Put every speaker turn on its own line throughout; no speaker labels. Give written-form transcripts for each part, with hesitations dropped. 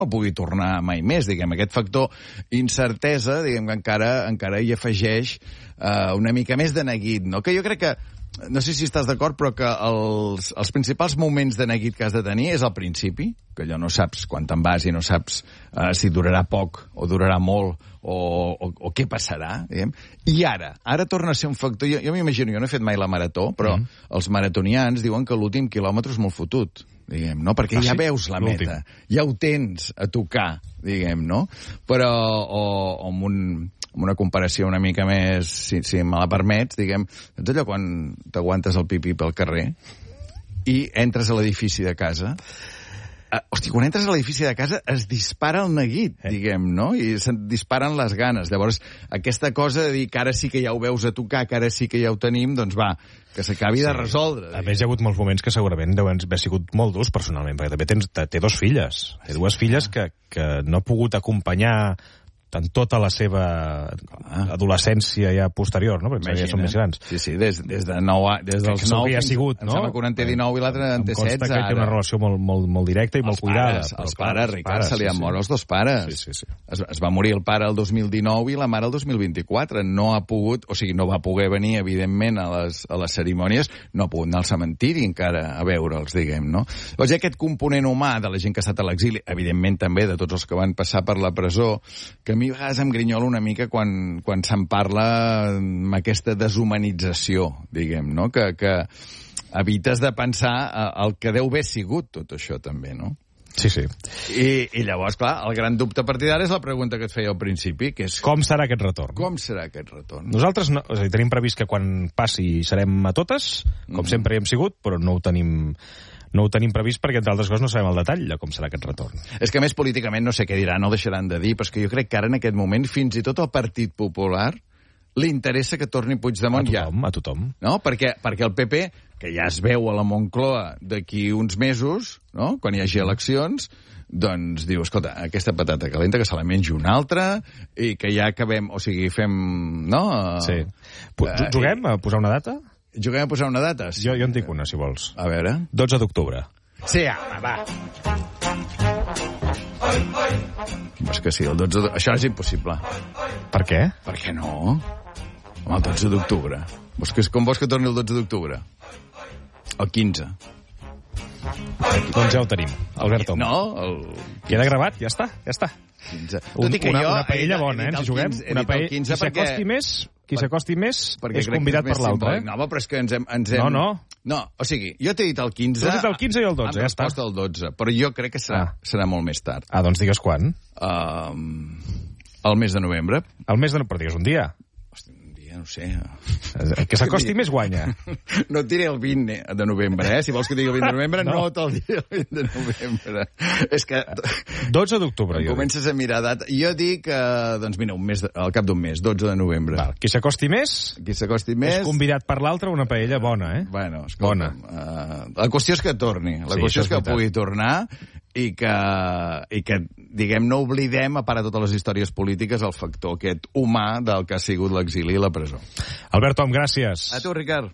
no pugui tornar mai més, diguem, aquest factor incertesa, diguem, que encara hi afegeix una mica més de neguit, no? Que jo crec que, no sé si estàs d'acord, però que els principals moments de neguit que has de tenir és al principi, que allò no saps quan te'n vas i no saps si durarà poc o durarà molt o què passarà, diguem. I ara torna a ser un factor... Jo m'imagino, jo no he fet mai la marató, però els maratonians diuen que l'últim quilòmetre és molt fotut, diguem, no? Perquè ja veus la meta, ja ho tens a tocar, diguem, no? Però, o amb una comparació una mica més, si me la permets, diguem, doncs allò quan t'aguantes el pipí pel carrer i entres a l'edifici de casa... Hosti, quan entres a l'edifici de casa es dispara el neguit, diguem, no? I se'n disparen les ganes. Llavors, aquesta cosa de dir que ara sí que ja ho veus a tocar, que ara sí que ja ho tenim, doncs va, que s'acabi de resoldre.
A més, hi ha hagut molts moments que segurament deuen haver sigut molt durs personalment, perquè també té dos filles. Té dues filles que no ha pogut acompanyar en tota la seva adolescència ja posterior, no? Perquè ja són més grans.
Sí, des dels 9 fins...
Ha sigut, no?
Em sembla que un en té 19 i l'altre en té 16.
Em consta que té una relació molt directa i molt cuidada.
Els pares, Ricard, se li han mort els dos pares.
Sí.
Es va morir el pare el 2019 i la mare el 2024. No ha pogut, o sigui, no va poder venir, evidentment, a les cerimònies, no ha pogut anar al cementiri encara a veure'ls, diguem, no? Llavors, aquest component humà de la gent que ha estat a l'exili, evidentment també de tots els que van passar per la presó, que a mi a vegades em grinyola una mica quan se'n parla amb aquesta deshumanització, diguem, no? Que evites de pensar el que deu haver sigut tot això també, no?
Sí.
I llavors, clar, el gran dubte a partir d'ara és la pregunta que et feia al principi, que és...
Com serà aquest retorn?
Com serà aquest retorn?
Nosaltres no, és a dir, tenim previst que quan passi serem a totes, com sempre hi hem sigut, però no ho tenim previst perquè, entre altres coses, no sabem el detall de com serà aquest retorn.
És que, a més, políticament no sé què diran, no deixaran de dir, però és que jo crec que ara, en aquest moment, fins i tot al Partit Popular li interessa que torni Puigdemont ja.
A tothom.
No? Perquè el PP, que ja es veu a la Moncloa d'aquí uns mesos, no? Quan hi hagi eleccions, doncs diu, escolta, aquesta patata calenta que se la mengi una altra i que ja acabem, o sigui, fem... No?
Sí. Juguem a posar una data?
Juguem a posar una data? Sí.
Jo en dic una, si vols.
A veure.
12 d'octubre.
Sí, home, va. És que sí, el 12 d'octubre... Això és impossible.
Per què?
Per què no? Home, el 12 d'octubre. Com vols que torni el 12 d'octubre? El 15.
Doncs ja ho tenim, Albert Tom.
No?
Queda gravat, ja està.
15.
Una paella bona, si juguem. Una paella... Qui s'acosti més és convidat per l'altre,
No, però és que ens hem... No, o sigui, jo t'he dit el 15...
Tu has dit el 15 i el 12, ja està.
Amb resposta al 12, però jo crec que serà molt més tard.
Doncs digues quan.
El mes de novembre.
Però digues un dia.
Hosti, un dia, no sé...
Que s'acosti més guanya.
No et diré el 20 de novembre, Si vols que digui el 20 de novembre, no te'l diré el 20 de novembre. És que...
12 d'octubre, jo
comences a mirar data. Jo dic, doncs mira, al cap d'un mes, 12 de novembre.
Val. Qui s'acosti més...
És
convidat per l'altre una paella bona,
Bueno, escolta, la qüestió és que torni. La qüestió és que pugui tornar i que, diguem, no oblidem, a part de totes les històries polítiques, el factor aquest humà del que ha sigut l'exili i la presó.
Albert Tom, gràcies.
A tu, Ricard.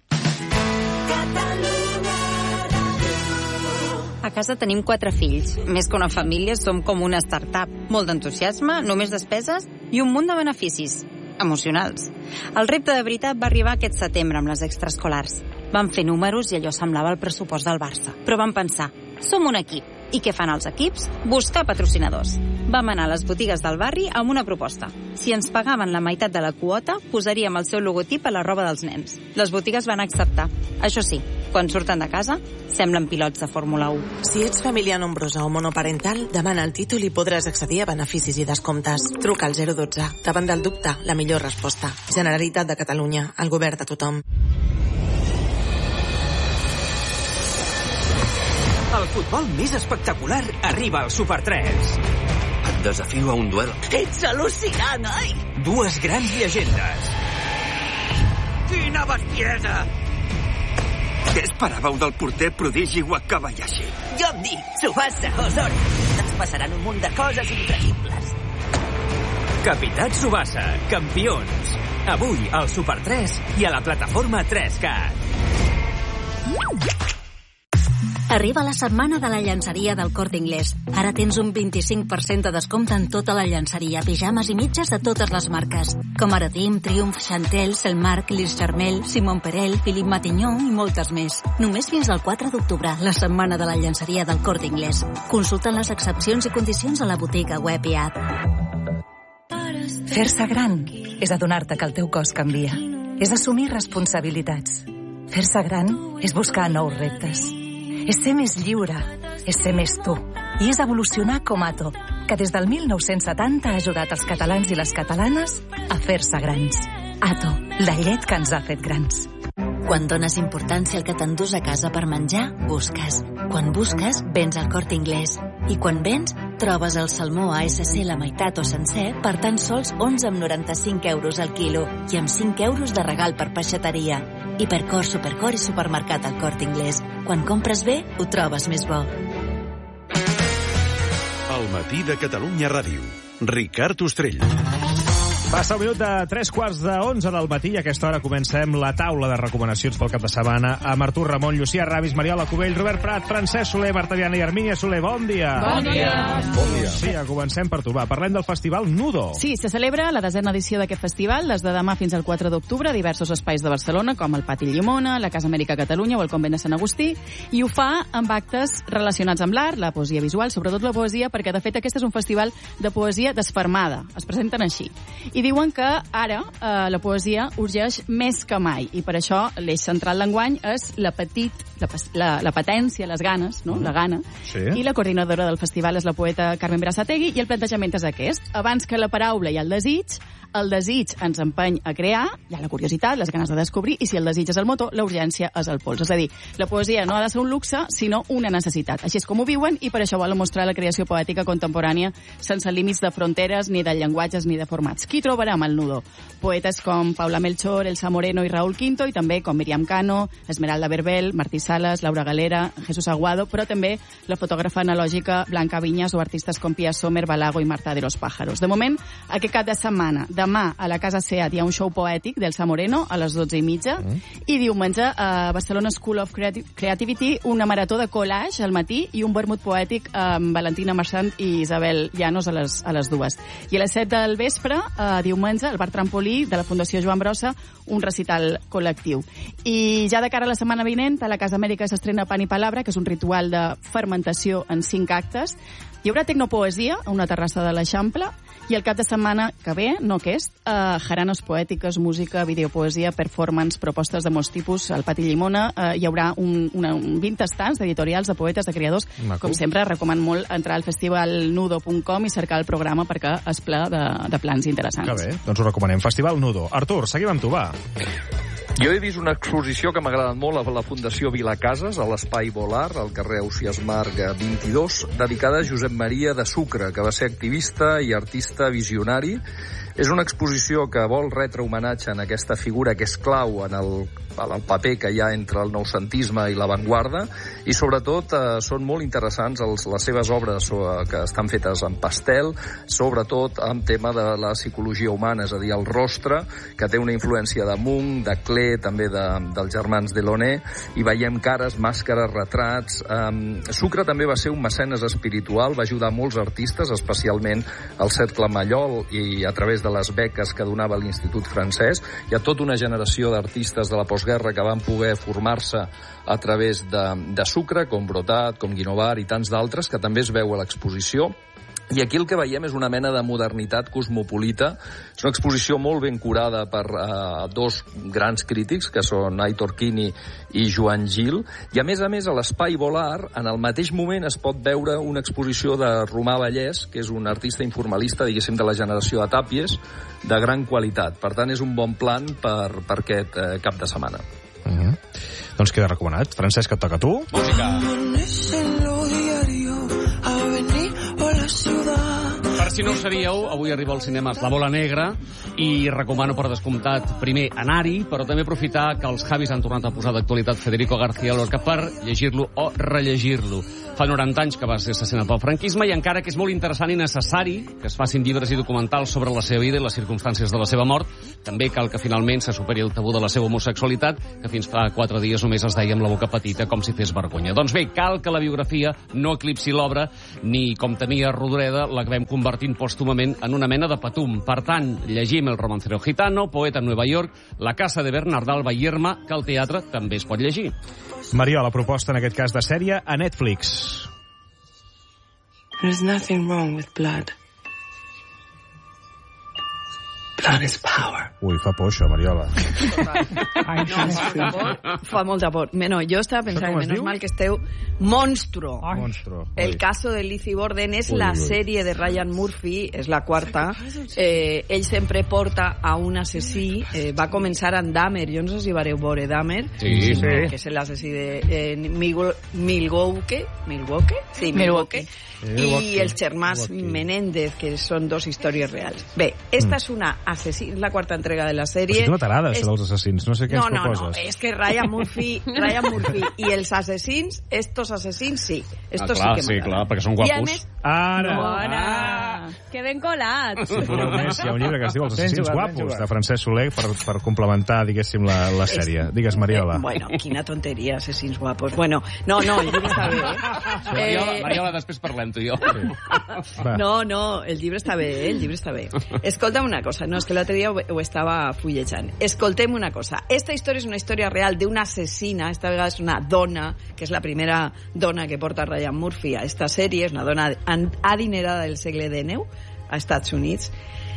A casa tenim 4 fills. Més que una família, som com una startup. Molt d'entusiasme, només despeses i un munt de beneficis emocionals. El repte de veritat va arribar aquest setembre amb les extraescolars. Vam fer números i allò semblava el pressupost del Barça. Però vam pensar, som un equip. I què fan els equips? Buscar patrocinadors. Vam anar a les botigues del barri amb una proposta. Si ens pagaven la meitat de la quota, posaríem el seu logotip a la roba dels nens. Les botigues van acceptar. Això sí, quan surten de casa, semblen pilots de Fórmula 1.
Si ets família nombrosa o monoparental, demana el títol i podràs accedir a beneficis i descomptes. Truca al 012. Davant del dubte, la millor resposta. Generalitat de Catalunya. El govern de tothom.
El futbol més espectacular arriba al Super 3.
Et desafio a un duel.
Ets al·lucinant, oi?
Dues grans llegendes. Quina bestiesa!
Què esperàveu del porter prodigi Wakabayashi?
Jo em dic Tsubasa Ozori. Ens passaran un munt de coses increïbles.
Capità Tsubasa, campions. Avui al Super 3 i a la plataforma 3Cat.
Arriba la setmana de la llançeria del Corte Inglés. Ara tens un 25% de descompte en tota la llançeria, pijames i mitges de totes les marques, com Aradim, Triumph, Chantel, Selmark, Lis Charmel, Simon Perel, Philippe Matignon i moltes més. Només fins al 4 d'octubre, la setmana de la llançeria del Corte Inglés. Consulta les excepcions i condicions a la botiga web i app.
Fer-se gran és adonar-te que el teu cos canvia. És assumir responsabilitats. Fer-se gran és buscar nous reptes. És ser més lliure, és ser més tu. I és evolucionar com Ato, que des del 1970 ha ajudat els catalans i les catalanes a fer-se grans. Ato, la llet que ens ha fet grans.
Quan dones importància al que t'endús a casa per menjar, busques. Quan busques, vens al Corte Inglés. I quan vens, trobes el salmó ASC la meitat o sencer per tan sols 11,95 euros al quilo i amb 5 euros de regal per peixateria. Hipercor, Supercor i supermercat al Corte Inglés. Quan compres bé, ho trobes més bo.
El matí de Catalunya Ràdio. Ricard Ostrell.
Passa un minut de 3:45 del matí i a aquesta hora comencem la taula de recomanacions pel cap de setmana amb Artur Ramon, Llucia Ramis, Mariola Cubell, Robert Prat, Francesc Soler, Marta Viana i Hermínia Soler. Bon dia!
Bon dia!
Bon dia! Sí, comencem per tu. Va, parlem del festival Nudo.
Sí, se celebra la 10ª edició d'aquest festival des de demà fins al 4 d'octubre a diversos espais de Barcelona, com el Pati Llimona, la Casa Amèrica Catalunya o el Convent de Sant Agustí, i ho fa amb actes relacionats amb l'art, la poesia visual, sobretot la poesia, perquè de fet aquest és un festival de poesia desfermada. Es presenten així. I diuen que ara la poesia urgeix més que mai, i per això l'eix central d'enguany és la patència, les ganes, no? La gana.
Sí.
I la coordinadora del festival és la poeta Carmen Berasategui, i el plantejament és aquest. Abans que la paraula hi ha el desig ens empeny a crear, hi ha la curiositat, les ganes de descobrir, i si el desig és el motor, la urgència és el pols. És a dir, la poesia no ha de ser un luxe, sinó una necessitat. Així és com ho viuen, i per això volen mostrar la creació poètica contemporània sense límits de fronteres, ni de llenguatges, ni de formats. Qui trobarà al Nudo? Poetes com Paula Melchor, Elsa Moreno i Raúl Quinto, i també com Míriam Cano, Esmeralda Berbel, Martí Salas, Laura Galera, Jesús Aguado, però també la fotògrafa analògica Blanca Viñas o artistes com Pia Sommer, Balago i Marta de los Pájaros. De moment, aquest cap de setmana, demà a la Casa Seat hi ha un show poètic d'Elsa Moreno a les 12:30 i diumenge a Barcelona School of Creativity una marató de collage al matí i un vermut poètic amb Valentina Marchant i Isabel Llanos a les 2. I a les 7 del vespre, diumenge, al Bar Trampolí de la Fundació Joan Brossa, un recital col·lectiu. I ja de cara a la setmana vinent, a la Casa Amèrica s'estrena Pan i Palabra, que és un ritual de fermentació en 5 actes. Hi haurà tecnopoesia a una terrassa de l'Eixample, i el cap de setmana que ve, no aquest, jaranes poètiques, música, videopoesia, performance, propostes de molts tipus. Al Pati Llimona hi haurà un 20 estants d'editorials, de poetes, de creadors.
Maco.
Com sempre, recomano molt entrar al festivalnudo.com i cercar el programa perquè és ple de plans interessants.
Que bé, doncs ho recomanem. Festival Nudo. Artur, seguim amb tu, va.
Jo he vist una exposició que m'ha agradat molt a la Fundació Vilacases, a l'Espai Volar, al carrer Ausiàs Marc 22, dedicada a Josep Maria de Sucre, que va ser activista i artista visionari. És una exposició que vol retre homenatge en aquesta figura que és clau en el paper que hi ha entre el noucentisme i l'avantguarda, i sobretot són molt interessants les seves obres que estan fetes en pastel, sobretot en tema de la psicologia humana, és a dir, el rostre, que té una influència de Munch, de Klee, també dels germans Delaunay, i veiem cares, màscares, retrats. Sucre també va ser un mecenes espiritual, va ajudar molts artistes, especialment el Cercle Mallol, i a través de les beques que donava l'Institut Francès. Hi ha tota una generació d'artistes de la postguerra que van poder formar-se a través de Sucre, com Brotat, com Guinovar i tants d'altres, que també es veu a l'exposició. I aquí el que veiem és una mena de modernitat cosmopolita. És una exposició molt ben curada per dos grans crítics, que són Aitor Quini i Joan Gil. I a més, a l'Espai Volar, en el mateix moment es pot veure una exposició de Romà Vallès, que és un artista informalista, diguéssim, de la generació de Tàpies, de gran qualitat. Per tant, és un bon plan per aquest cap de setmana.
Doncs queda recomanat. Francesc, et toca a tu.
Música.
Per
si no ho sabíeu, avui arriba als cinemes La Bola Negra i recomano per descomptat primer anar-hi, però també aprofitar que els Javis han tornat a posar d'actualitat Federico García Lorca per llegir-lo o rellegir-lo. Fa 90 anys que va ser assassinat pel franquisme i encara que és molt interessant i necessari que es facin llibres i documentals sobre la seva vida i les circumstàncies de la seva mort, també cal que finalment se superi el tabú de la seva homosexualitat, que fins fa 4 dies només es deia amb la boca petita com si fes vergonya. Doncs bé, cal que la biografia no eclipsi l'obra, ni, com temia Rodoreda, l'acabem convertint pòstumament en una mena de patum. Per tant, llegim El romancero gitano, Poeta en Nueva York, La casa de Bernard Alba i Irma, que al teatre també es pot llegir.
Mariola, proposta en aquest cas de sèrie a Netflix.
There's nothing wrong with blood. Blood is power.
Ui, fa por això, Mariola.
Fa molta por. No, jo estava pensant, menos mal que esteu... Monstruo. El caso de Lizzie Borden és la sèrie de Ryan Murphy, és la quarta. Ell sempre porta a un assassí. Va començar en Dahmer. Jo no sé si vareu veure Dahmer.
Sí.
Que és l'assassí de Milwaukee. Sí, Milwaukee. I els germans Menéndez, que són 2 històries reals. Bé, esta és una assassí, és la quarta entrega de la sèrie.
Però si tu no t'agrada, això dels assassins, no sé què ens proposes.
No, és que Ryan Murphy i els assassins, estos assassins sí. Estos
clar,
sí que
sí, clar, perquè són guapos.
Ara!
Que ben colats.
Hi ha un llibre que es diu Els assassins guapos, de Francesc Soler, per complementar, diguéssim, la sèrie. Digues, Mariola.
Bueno, quina tonteria, assassins guapos. Bueno, no, el llibre està bé,
Mariola, després parlem tu i jo.
No, el llibre està bé, el llibre està bé. Escolta'm una cosa, no, és que l'altre dia ho estava fullejant. Escoltem una cosa. Esta història és una història real d'una assassina, esta vegada és una dona, que és la primera dona que porta Ryan Murphy a esta sèrie, és una dona adinerada del segle XIX a Estats Units,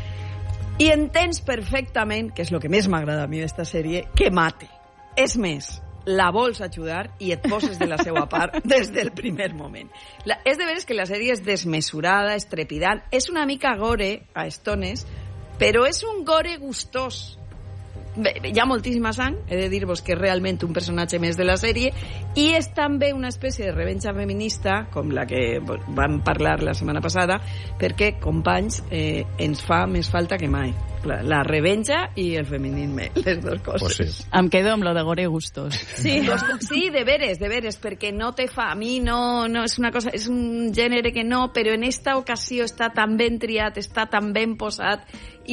i entens perfectament, que és el que més m'agrada a mi d'esta sèrie, que mate. És més, la vols ajudar i et poses de la seva part des del primer moment. És de veres que la sèrie és desmesurada, és trepidant, és una mica gore a estones, però és un gore gustós. Bé, hi ha moltíssima sang, he de dir-vos que és realment un personatge més de la sèrie, i és també una espècie de revenja feminista, com la que vam parlar la setmana passada, perquè, companys, ens fa més falta que mai. La revenja i el feminisme, les dues coses.
Pues sí.
Em quedo amb lo de gore gustos.
Sí, de veres, perquè no te fa... A mi no és una cosa... És un gènere que no, però en esta ocasió està tan ben triat, està tan ben posat,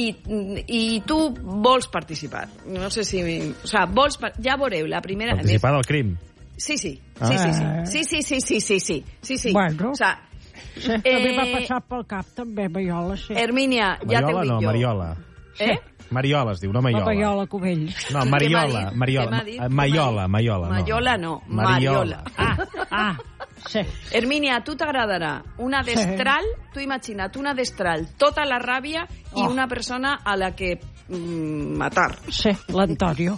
i tu vols participar. No sé si... O sigui, ja veureu, la primera...
Participar del crim.
Sí. Sí.
Bueno...
O sigui,
a mi m'ha passat pel cap també, Mariola, sí.
Hermínia, ja t'ho dic jo.
Mariola. Mariola es diu, no Maiola.
Mariola Cubells.
No, Mariola.
Mariola no, Mariola.
Sí.
Hermínia, a tu t'agradarà una destral, tu imagina't una destral, tota la ràbia i una persona a la que matar.
Sí, l'Antonio.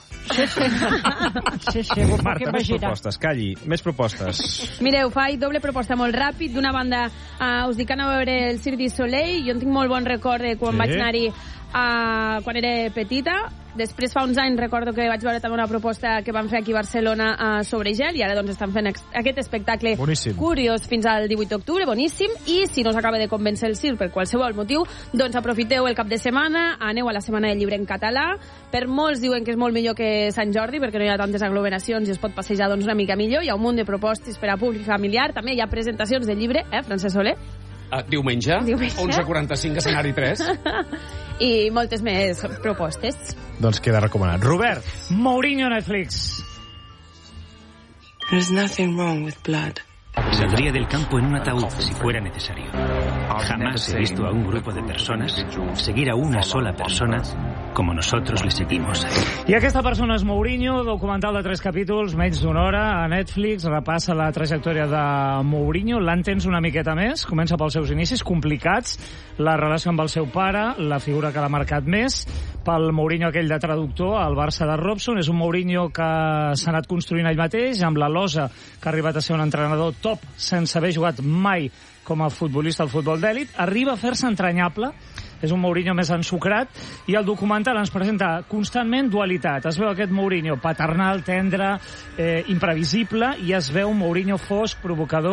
Sí,
Marta, més propostes, calli, més propostes.
Mireu, faig doble proposta molt ràpid. D'una banda, us dic que anava a veure el Cirque du Soleil. Jo en tinc molt bon record de quan vaig anar-hi quan era petita. Després, fa uns anys, recordo que vaig veure també una proposta que van fer aquí a Barcelona sobre gel, i ara doncs estan fent aquest espectacle curiós fins al 18 d'octubre, boníssim, i si no s'acaba de convèncer el circ per qualsevol motiu, doncs aprofiteu el cap de setmana, aneu a la Setmana del Llibre en català. Per molts diuen que és molt millor que Sant Jordi, perquè no hi ha tantes aglomeracions i es pot passejar doncs una mica millor. Hi ha un munt de propostes per a públic familiar, també hi ha presentacions del llibre, Francesc Soler?
Diumenge, 11:45, escenari 3.
I moltes més propostes.
Doncs queda recomanat. Robert.
Mourinho Netflix.
There's nothing wrong with blood.
Saldría del campo en un ataúd si fuera necesario. Jamás he visto a un grupo de personas seguir a una sola persona como nosotros le seguimos.
I aquesta persona és Mourinho, documental de 3 capítols, menys d'una hora, a Netflix, repassa la trajectòria de Mourinho, l'entens una miqueta més, comença pels seus inicis complicats, la relació amb el seu pare, la figura que l'ha marcat més, pel Mourinho aquell de traductor, el Barça de Robson, és un Mourinho que s'ha anat construint ell mateix, amb la losa que ha arribat a ser un entrenador top, sense haver jugat mai com a futbolista al futbol d'èlit, arriba a fer-se entranyable. És un Mourinho més ensucrat, i el documental ens presenta constantment dualitat. Es veu aquest Mourinho paternal, tendre, imprevisible, i es veu un Mourinho fosc, provocador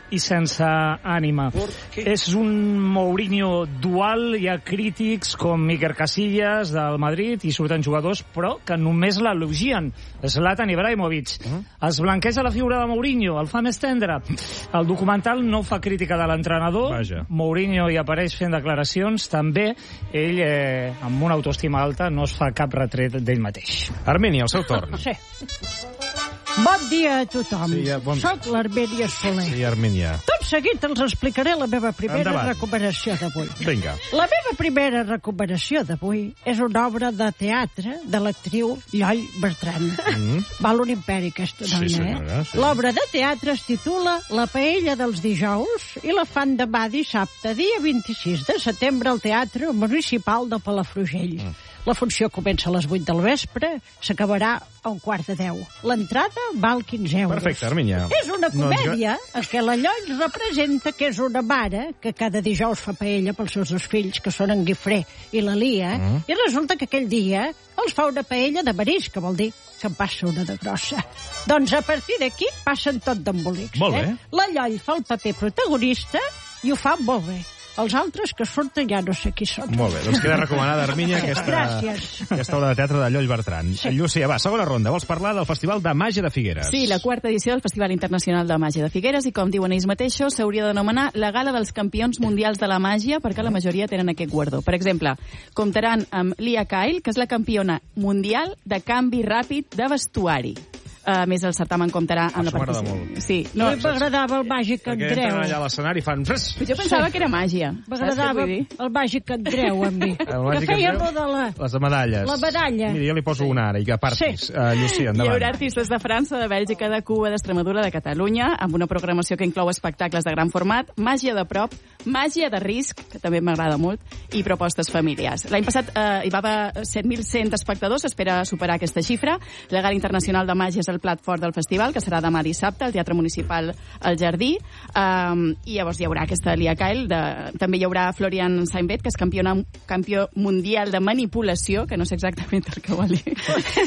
i sense ànima. És un Mourinho dual, hi ha crítics com Iker Casillas del Madrid i surten jugadors però que només l'elogien. Zlatan Ibrahimovic. Es blanqueja la figura de Mourinho, el fa més tendre. El documental no fa crítica de l'entrenador. Mourinho hi apareix fent declaracions. També ell, amb una autoestima alta, no es fa cap retret d'ell mateix.
Armeni, el seu torn.
Sí. Bon dia a tothom.
Sí,
Soc l'Armènia Soler.
Sí, Armènia.
Tot seguit els explicaré la meva primera recomanació d'avui.
Vinga.
La meva primera recomanació d'avui és una obra de teatre de l'actriu Lloll Bertran. Val un imperi, aquesta dona,
senyora, sí.
L'obra de teatre es titula La paella dels dijous i la fan demà dissabte, dia 26 de setembre, al Teatre Municipal de Palafrugell. La funció comença a les 8 del vespre, s'acabarà a 9:45. L'entrada val 15 euros.
Perfecte, Armínia.
És una comèdia en què la Lloll representa que és una mare que cada dijous fa paella pels seus dos fills, que són en Guifré i la Lia, i resulta que aquell dia els fa una paella de marisc, que vol dir se'n passa una de grossa. Doncs a partir d'aquí passen tot d'embolics.
Molt bé.
La Lloll fa el paper protagonista i ho fa molt bé. Els altres que surten ja no sé qui són.
Molt bé, doncs queda recomanada, Armínia, aquesta obra de teatre de Lloll Bertran. Sí. Llucia, va, segona ronda. Vols parlar del Festival de Màgia de Figueres?
Sí, la quarta edició del Festival Internacional de Màgia de Figueres, i com diuen ells mateixos, s'hauria d'anomenar la Gala dels Campions Mundials de la Màgia, perquè la majoria tenen aquest guardó. Per exemple, comptaran amb Lia Kyle, que és la campiona mundial de canvi ràpid de vestuari. A més, el certamen comptarà amb la participació. Sí,
no m'agradava el màgic Andreu.
Que entren allà a l'escenari i fan...
Jo pensava que era màgia.
M'agradava el màgic Andreu, amb mi.
Que
feia lo de
les medalles.
La medalla.
Mira, jo li poso una ara, i que partis. Llucia, endavant.
Hi haurà artistes de França, de Bèlgica, de Cuba, d'Extremadura, de Catalunya, amb una programació que inclou espectacles de gran format, màgia de prop, màgia de risc, que també m'agrada molt, i propostes familiars. L'any passat hi va haver 7.100 espectadors, s'espera superar aquesta xifra. La Gala Internacional de Màgia és el plat fort del festival, que serà demà dissabte al Teatre Municipal al Jardí, i llavors hi haurà aquesta Lia Kyle, també hi haurà Florian Sainbet, que és campió mundial de manipulació, que no sé exactament el que vol dir.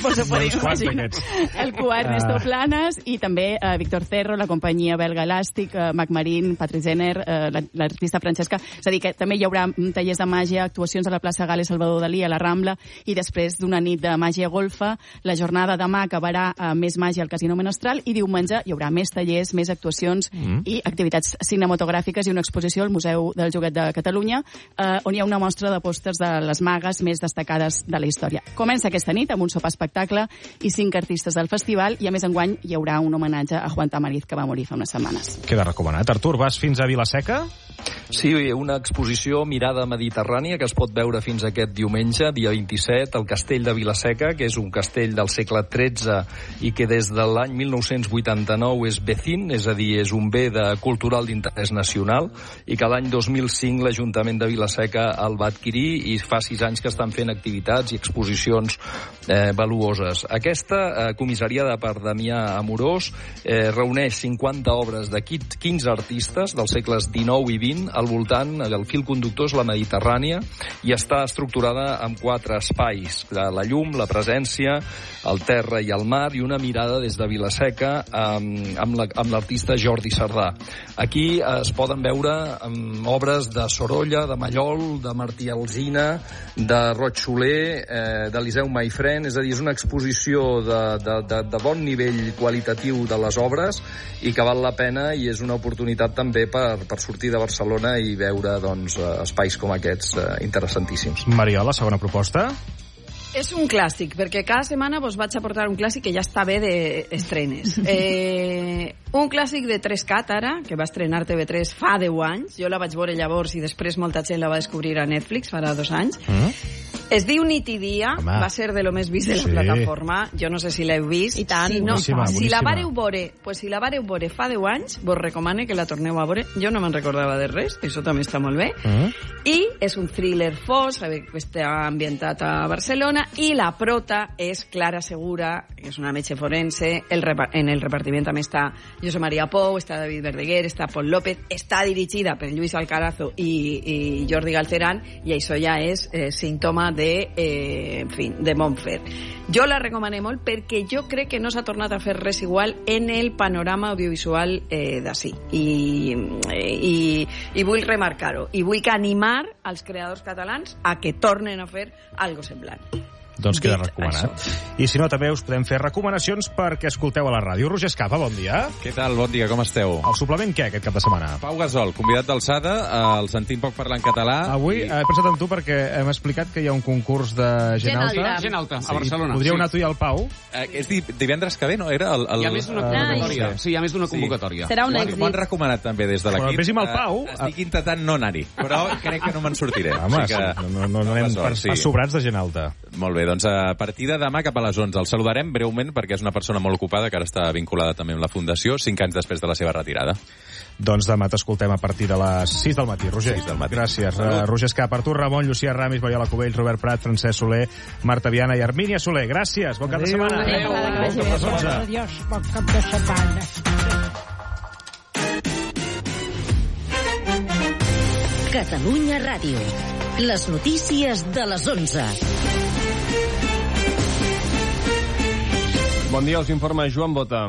El cubà Ernesto Planas, i també Víctor Cerro, la companyia belga Elàstic, Mac Marín, Patrick Zener, l'artista Francesca. És a dir, que també hi haurà tallers de màgia, actuacions a la plaça Gale Salvador Dalí, a la Rambla, i després d'una nit de màgia golfa, la jornada demà acabarà amb més màgia al Casino Menestral, i diumenge hi haurà més tallers, més actuacions i activitats cinematogràfiques i una exposició al Museu del Joguet de Catalunya, on hi ha una mostra de pòsters de les magues més destacades de la història. Comença aquesta nit amb un sopar espectacle i 5 artistes del festival, i a més enguany hi haurà un homenatge a Juan Tamariz, que va morir fa unes setmanes.
Queda recomanat. Artur, vas fins a Vilaseca?
Sí, una exposició Mirada Mediterrània que es pot veure fins aquest diumenge, dia 27, al Castell de Vilaseca, que és un castell del segle XIII i que des de l'any 1989 és BECIN, és a dir, és un bé cultural d'interès nacional, i que l'any 2005 l'Ajuntament de Vilaseca el va adquirir, i fa 6 anys que estan fent activitats i exposicions valuoses. Aquesta, comissariada per Damià Amorós, reuneix 50 obres de 15 artistes dels segles XIX i XX. Al voltant, el fil conductor és la Mediterrània, i està estructurada en 4 espais: la llum, la presència, el terra i el mar, i una mirada des de Vilaseca amb l'artista Jordi Sardà. Aquí es poden veure obres de Sorolla, de Mallol, de Martí Alsina, de Roig Soler, d'Eliseu Maifrén. És a dir, és una exposició de bon nivell qualitatiu de les obres, i que val la pena, i és una oportunitat també per sortir de Barcelona i veure espais com aquests interessantíssims.
Mariola, segona proposta?
És un clàssic, perquè cada setmana vos vaig a portar un clàssic que ja està bé d'estrenes. Un clàssic de 3CAT, ara, que va estrenar TV3 fa 10 anys. Jo la vaig veure llavors i després molta gent la va descobrir a Netflix, farà 2 anys. Es diu Nit i Dia, va ser de lo més vist de la plataforma. Jo no sé si l'heu vist.
I tant.
Si la vareu veure fa 10 anys, vos recomano que la torneu a veure. Jo no me'n recordava de res, això també està molt bé. I és un thriller fos, que està ambientat a Barcelona, i la prota és Clara Segura, que és una metge forense. En el repartiment també està José María Pou, està David Verdaguer, està Pol López. Està dirigida per Lluís Alcarazo i Jordi Galceran, i això ja és símptoma de de Montfort. Jo la recomano molt perquè jo crec que no s'ha tornat a fer res igual en el panorama audiovisual d'ací. I vull remarcar-ho. I vull animar als creadors catalans a que tornen a fer algo semblant.
Doncs queda recomanat. I si no, també us podem fer recomanacions perquè escolteu a la ràdio. Roger Escapa, bon dia.
Què tal? Bon dia, com esteu?
El suplement què, aquest cap de setmana?
Pau Gasol, convidat d'alçada, el sentim poc parlar en català.
Avui he pensat en tu perquè hem explicat que hi ha un concurs de gent alta.
Gent alta, a Barcelona.
Podríeu anar tu i el Pau.
És divendres que ve, no? Era el...
Hi ha més d'una convocatòria. Sí, hi ha més d'una convocatòria.
Serà un èxit.
M'ho han recomanat també des de l'equip.
Però vés-hi amb el Pau.
Estic intentant no anar-hi, però crec que no me'n sortiré.
Home, no anem per sobrats de gent alta.
Molt bé, doncs a partir de demà cap a les 11. El saludarem breument perquè és una persona molt ocupada que ara està vinculada també amb la Fundació 5 anys després de la seva retirada.
Doncs demà t'escoltem a partir de les 6 del matí, Roger. 6 del matí. Gràcies. Roger Escapa, Artur Ramon, Llucia Ramis, Mariola Cubells, Robert Prat, Francesc Soler, Marta Viana i Armínia Soler. Gràcies. Bon cap de setmana.
Adiós. Bon cap de setmana.
Catalunya Ràdio. Les notícies de les 11.
Bon dia, us informa Joan Bota.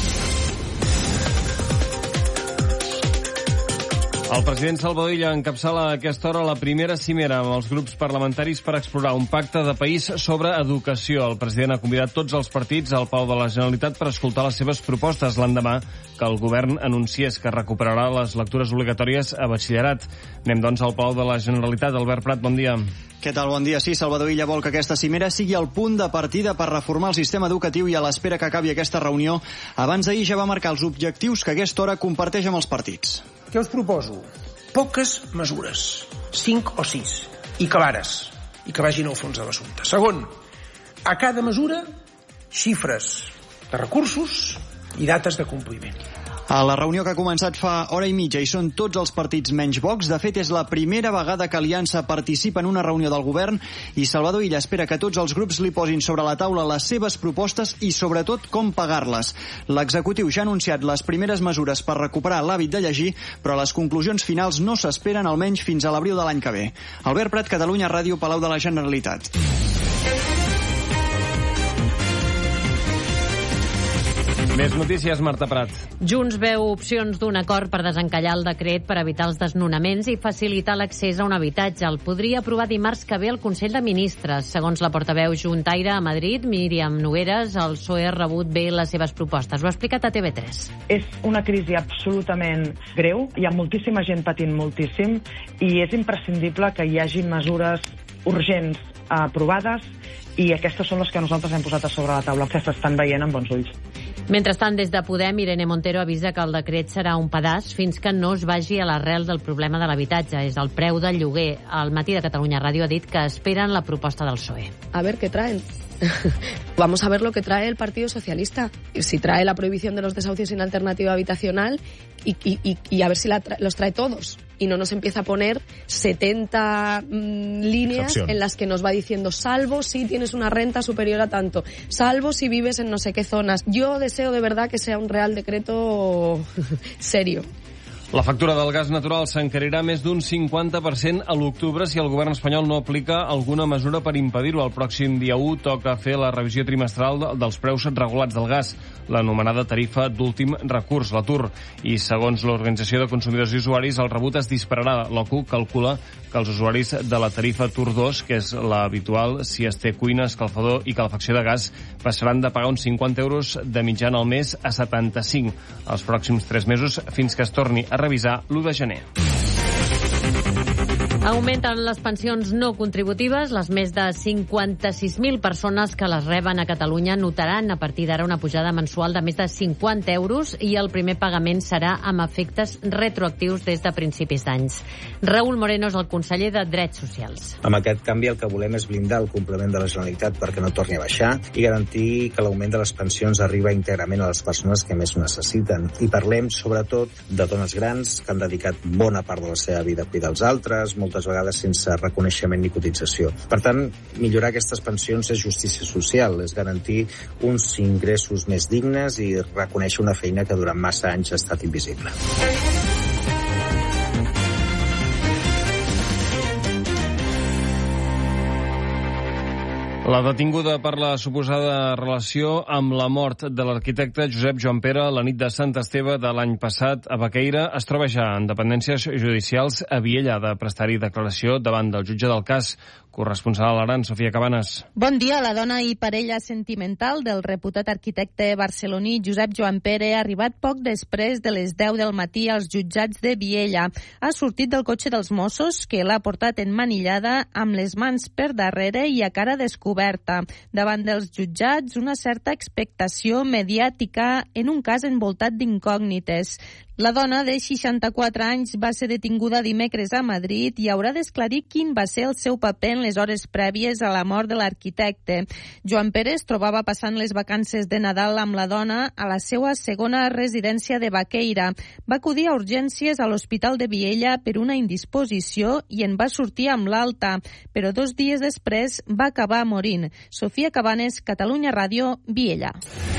El president Salvador Illa encapçala a aquesta hora la primera cimera amb els grups parlamentaris per explorar un pacte de país sobre educació. El president ha convidat tots els partits al Palau de la Generalitat per escoltar les seves propostes l'endemà que el govern anunciés que recuperarà les lectures obligatòries a batxillerat. Anem, doncs, al Palau de la Generalitat. Albert Prat, bon dia.
Què tal? Bon dia. Sí, Salvador Illa vol que aquesta cimera sigui el punt de partida per reformar el sistema educatiu i a l'espera que acabi aquesta reunió. Abans d'ahir ja va marcar els objectius que a aquesta hora comparteix amb els partits.
Què us proposo? Poques mesures, 5 o 6, i clares, i que vagin al fons de l'assumpte. Segon, a cada mesura, xifres de recursos i dates de compliment.
A la reunió que ha començat fa hora i mitja hi són tots els partits menys Vox. De fet, és la primera vegada que Aliança participa en una reunió del govern i Salvador Illa espera que tots els grups li posin sobre la taula les seves propostes i, sobretot, com pagar-les. L'executiu ja ha anunciat les primeres mesures per recuperar l'hàbit de llegir, però les conclusions finals no s'esperen almenys fins a l'abril de l'any que ve. Albert Prat, Catalunya Ràdio, Palau de la Generalitat.
Més notícies, Marta Prat.
Junts veu opcions d'un acord per desencallar el decret per evitar els desnonaments i facilitar l'accés a un habitatge. El podria aprovar dimarts que ve el Consell de Ministres. Segons la portaveu juntaire a Madrid, Míriam Nogueras, el PSOE ha rebut bé les seves propostes. Ho ha explicat a TV3.
És una crisi absolutament greu. Hi ha moltíssima gent patint moltíssim i és imprescindible que hi hagi mesures urgents aprovades i aquestes són les que nosaltres hem posat a sobre la taula, que s'estan veient amb bons ulls.
Mentrestant, des de Podem, Irene Montero avisa que el decret serà un pedaç fins que no es vagi a l'arrel del problema de l'habitatge. És el preu del lloguer. Al Matí de Catalunya Ràdio ha dit que esperen la proposta del PSOE.
A ver qué traen. Vamos a ver lo que trae el Partido Socialista. Si trae la prohibición de los desahucios sin alternativa habitacional y a ver si los trae todos. Y no nos empieza a poner 70 líneas en las que nos va diciendo salvo si tienes una renta superior a tanto, salvo si vives en no sé qué zonas. Yo deseo de verdad que sea un real decreto serio.
La factura del gas natural s'encarirà més d'un 50% a l'octubre si el govern espanyol no aplica alguna mesura per impedir-ho. El pròxim dia 1 toca fer la revisió trimestral dels preus regulats del gas, l'anomenada tarifa d'últim recurs, la TUR. I segons l'Organització de Consumidors i Usuaris, el rebut es dispararà. L'OCU calcula que els usuaris de la tarifa TUR 2, que és l'habitual si es té cuina, escalfador i calefacció de gas, passaran de pagar uns 50 euros de mitjana al mes a 75 els pròxims 3 mesos fins que es torni a revisar l'1 de gener.
Augmenten les pensions no contributives. Les més de 56.000 persones que les reben a Catalunya notaran a partir d'ara una pujada mensual de més de 50 euros i el primer pagament serà amb efectes retroactius des de principis d'anys. Raúl Moreno és el conseller de Drets Socials.
Amb aquest canvi el que volem és blindar el complement de la Generalitat perquè no torni a baixar i garantir que l'augment de les pensions arriba íntegrament a les persones que més ho necessiten. I parlem sobretot de dones grans que han dedicat bona part de la seva vida a cuidar els altres, moltes vegades sense reconeixement ni cotització. Per tant, millorar aquestes pensions és justícia social, és garantir uns ingressos més dignes i reconèixer una feina que durant massa anys ha estat invisible.
La detinguda per la suposada relació amb la mort de l'arquitecte Josep Joan Pere la nit de Sant Esteve de l'any passat a Baqueira es troba ja en dependències judicials a Viella de prestar-hi declaració davant del jutge del cas. Corresponsal a l'Aran, Sofia Cabanes.
Bon dia. La dona i parella sentimental del reputat arquitecte barceloní Josep Joan Pere ha arribat poc després de les 10 del matí als jutjats de Viella. Ha sortit del cotxe dels Mossos, que l'ha portat emmanillada amb les mans per darrere i a cara descoberta. Davant dels jutjats, una certa expectació mediàtica en un cas envoltat d'incògnites. La dona, de 64 anys, va ser detinguda dimecres a Madrid i haurà d'esclarir quin va ser el seu paper en les hores prèvies a la mort de l'arquitecte. Joan Pere es trobava passant les vacances de Nadal amb la dona a la seva segona residència de Baqueira. Va acudir a urgències a l'Hospital de Viella per una indisposició i en va sortir amb l'alta, però 2 dies després va acabar morint. Sofia Cabanes, Catalunya Ràdio, Viella.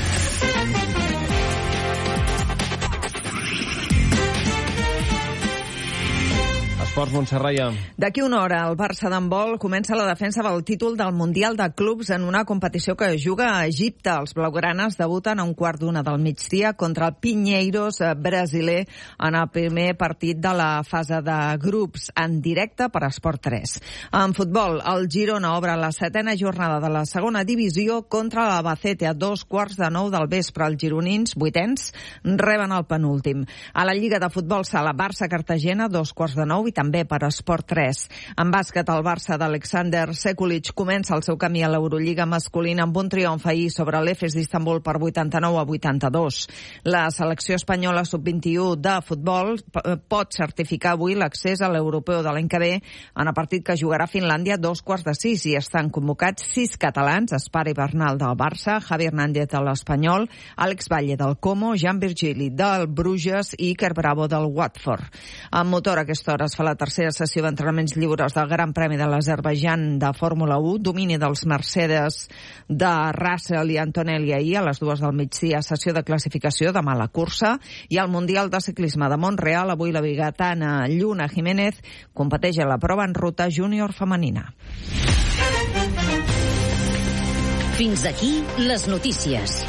Esports, Montserrat.
D'aquí una hora, el Barça d'handbol comença la defensa del títol del Mundial de Clubs en una competició que juga a Egipte. Els blaugranes debuten a 1:15 del migdia contra el Pinheiros brasiler en el primer partit de la fase de grups, en directe per Esport 3. En futbol, el Girona obre la 7ª jornada de la segona divisió contra l'Albacete a 8:15 del vespre. Els gironins, 8ens, reben el penúltim. A la Lliga de Futbol Sala, Barça-Cartagena, 2:15 i també per Esport 3. En bàsquet, el Barça d'Alexander Sekulic comença el seu camí a l'Eurolliga masculina amb un triomf ahir sobre l'Efes d'Istanbul per 89-82. La selecció espanyola sub-21 de futbol pot certificar avui l'accés a l'europeu de l'any que ve en el partit que jugarà Finlàndia a 5:15 i estan convocats 6 catalans, Espari Bernal del Barça, Javi Hernández de l'Espanyol, Àlex Valle del Como, Jan Virgili del Bruges i Iker Bravo del Watford. En motor, a aquesta hora es fa la tercera sessió d'entrenaments lliures del Gran Premi de l'Azerbaidjan de Fórmula 1, domini dels Mercedes de Russell i Antonelli ahir a les 2 del migdia, sessió de classificació, demà la cursa, i al Mundial de Ciclisme de Montreal, avui la bigatana Lluna Jiménez competeix a la prova en ruta júnior femenina.
Fins aquí les notícies.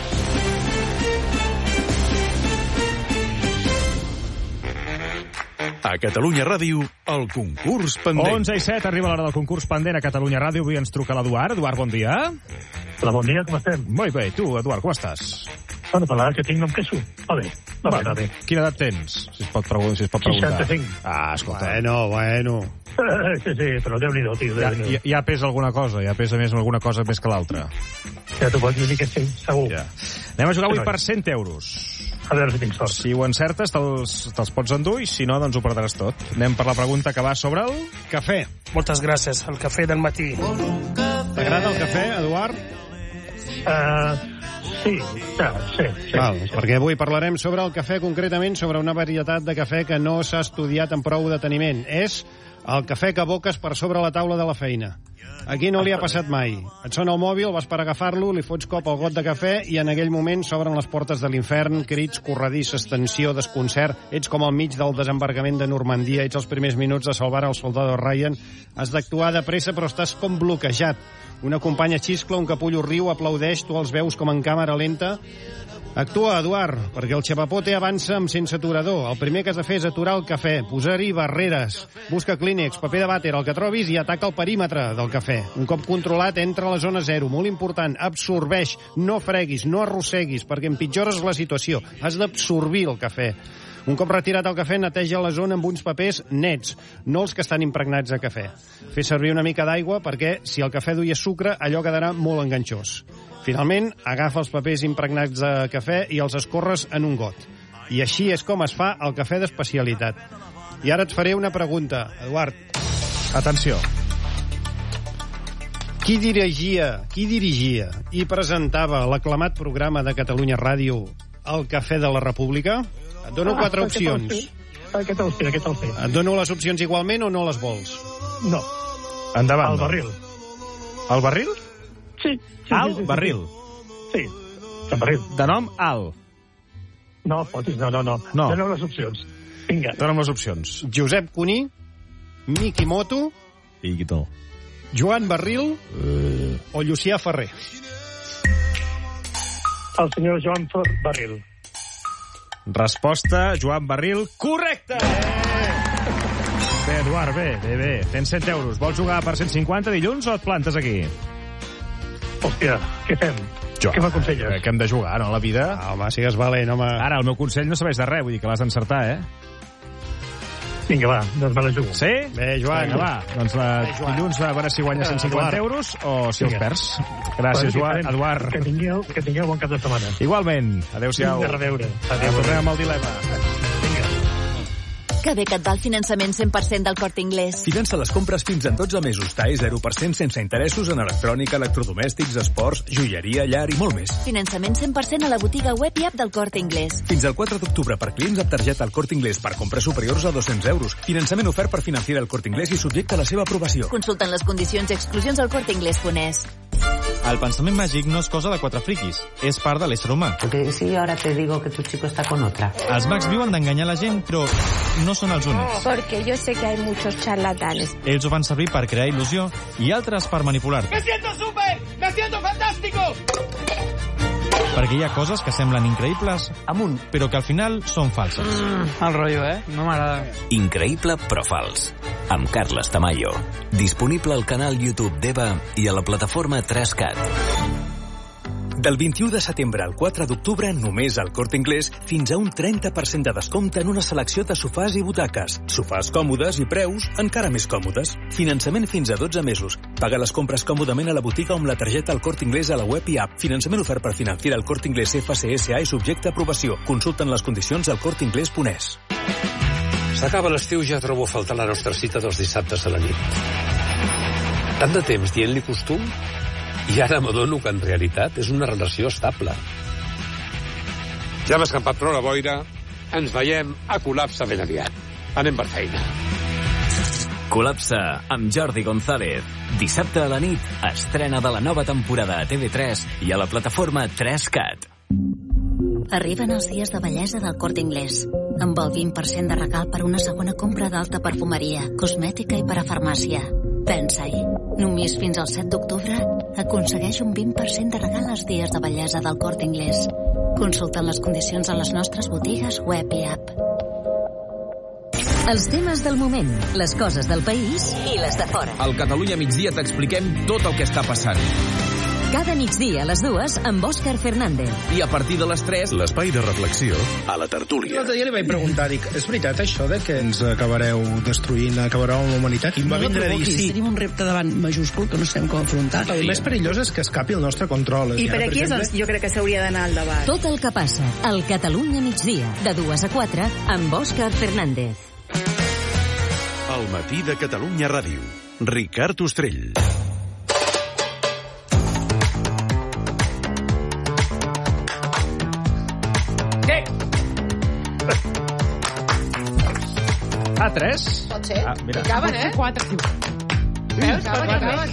A Catalunya Ràdio, el concurs pendent.
11:07, arriba l'hora del concurs pendent a Catalunya Ràdio. Avui ens truca l'Eduard. Eduard, bon dia.
Hola, bon dia, com estem?
Molt bé, tu, Eduard, com estàs?
Bueno, per l'edat que tinc no em queixo. Va bé, va bé.
Quina edat tens, si es pot preguntar?
65.
Ah, escolta.
Bueno. Sí, però Déu-n'hi-do, tio.
Ja pesa alguna cosa, ja pesa més alguna cosa més que l'altra.
Ja t'ho pots dir que sí, segur.
Ja. Anem a jugar avui per 100 euros.
A veure si tinc sort.
Si ho encertes, te'ls pots endur, i si no, doncs ho perdràs tot. Anem per la pregunta que va sobre el cafè.
Moltes gràcies, el cafè del matí.
T'agrada el cafè, Eduard?
Sí.
Val, perquè avui parlarem sobre el cafè, concretament sobre una varietat de cafè que no s'ha estudiat amb prou deteniment. És el cafè que aboques per sobre la taula de la feina. Aquí no li ha passat mai. Et sona el mòbil, vas per agafar-lo, li fots cop al got de cafè i en aquell moment s'obren les portes de l'infern, crits, corredisses, tensió, desconcert. Ets com al mig del desembarcament de Normandia, ets els primers minuts de salvar el soldado Ryan. Has d'actuar de pressa, però estàs com bloquejat. Una companya xiscla, un capullo riu, aplaudeix, tu els veus com en càmera lenta. Actua, Eduard, perquè el xapapote avança amb sense aturador. El primer que has de fer és aturar el cafè, posar-hi barreres. Busca clínex, paper de vàter, el que trobis, i ataca el perímetre del cafè. Un cop controlat, entra a la zona zero. Molt important, absorbeix, no freguis, no arrosseguis, perquè empitjores la situació. Has d'absorbir el cafè. Un cop retirat el cafè, neteja la zona amb uns papers nets, no els que estan impregnats de cafè. Fes servir una mica d'aigua perquè, si el cafè duia sucre, allò quedarà molt enganxós. Finalment, agafa els papers impregnats de cafè i els escorres en un got. I així és com es fa el cafè d'especialitat. I ara et faré una pregunta, Eduard.
Atenció.
Qui dirigia i presentava l'aclamat programa de Catalunya Ràdio El Cafè de la República? Et dono 4 opcions.
Què te'l sé?
Et dono les opcions igualment o no les vols?
No.
Endavant.
El barril.
El barril?
Sí.
Al barril?
Sí, el barril.
De nom Al?
No, fotis, no. Dóna'm les opcions. Vinga.
Dóna'm les opcions.
Josep Cuní, Mikimoto
i no.
Joan Barril o Llucià Ferrer?
El senyor Joan Barril.
Resposta, Joan Barril, correcte! Bé, Eduard, bé. Tens 100 euros. Vols jugar per 150 dilluns o et plantes aquí?
Hòstia, què fem?
Jo.
Què m'aconselles?
Que hem de jugar, no, a la vida?
Home, sigues valent, home.
Ara, el meu consell no serveix de res, vull dir que l'has d'encertar,
Vinga, va, doncs me la jugo.
Sí?
Bé, Joan.
Vinga, va. Doncs dilluns a veure si guanyes 150 euros o si els perds. Gràcies, Joan. Eduard.
Que tingueu bon cap de setmana.
Igualment. Adéu-siau.
A reveure.
Tornem amb el dilema.
Que bé que et va el finançament 100% del Corte Inglés.
Finança les compres fins en 12 mesos. TAE 0% sense interessos en electrònica, electrodomèstics, esports, joieria, llar i molt més.
Finançament 100% a la botiga web i app del Corte Inglés.
Fins al 4 d'octubre per clients amb targeta al Corte Inglés per compres superiors a 200 euros. Finançament ofert per Financiera al Corte Inglés i subjecte a la seva aprovació.
Consulten les condicions i exclusions al corteinglés.es.
El pensament màgic no és cosa de quatre friquis, és part de l'ésser humà.
Porque si ahora te digo que tu chico está con otra.
Els mags viuen d'enganyar la gent, però no són els únics.
Porque yo sé que hay muchos charlatanes.
Ells ho fan servir per crear il·lusió i altres per manipular.
¡Me siento súper! ¡Me siento fantástico!
Perquè hi ha coses que semblen increïbles, però que al final són falses.
El rotllo, No m'agrada.
Increïble però fals. Amb Carles Tamayo. Disponible al canal YouTube d'Eva i a la plataforma 3CAT.
Del 21 de setembre al 4 d'octubre, només al Corte Inglés, fins a un 30% de descompte en una selecció de sofàs i butaques. Sofàs còmodes i preus encara més còmodes. Finançament fins a 12 mesos. Paga les compres còmodament a la botiga o amb la targeta al Corte Inglés a la web i app. Finançament ofert per Financiera al Corte Inglés FCSA i subjecte a aprovació. Consulten les condicions al corteinglés.es.
S'acaba l'estiu, ja trobo a faltar la nostra cita dels dissabtes a la nit. Tant de temps dient-li costum, i ara m'adono que en realitat és una relació estable. Ja hem escampat prou la boira, ens veiem a Col·lapse ben aviat. Anem per feina.
Col·lapse amb Jordi González. Dissabte a la nit, estrena de la nova temporada a TV3 i a la plataforma 3CAT.
Arriben els dies de bellesa del Corte Inglés, amb el 20% de regal per una segona compra d'alta perfumeria, cosmètica i parafarmàcia. Pensa-hi, només fins al 7 d'octubre aconsegueix un 20% de regal als dies de bellesa del Corte Inglés. Consulten les condicions a les nostres botigues, web i app.
Els temes del moment, les coses del país i les de fora.
Al Catalunya Migdia t'expliquem tot el que està passant.
Cada migdia a les 2 amb Òscar Fernández.
I a partir de les 3...
L'espai de reflexió a la tertúlia.
L'altre dia li vaig preguntar, dic, és veritat això de que ens acabareu destruint, acabareu amb la humanitat? I em va vindre a dir sí.
Tenim un repte davant majúscul que no sabem com afrontar.
El més perillós és que escapi el nostre control.
I per aquí és on jo crec que s'hauria d'anar al debat.
Tot el que passa al Catalunya Migdia, de 2 a 4, amb Òscar Fernández.
El matí de Catalunya Ràdio. Ricard Ostrell.
A3?
Pot ser.
Mira.
Acaben,
4, sí.
Veus? Acaben.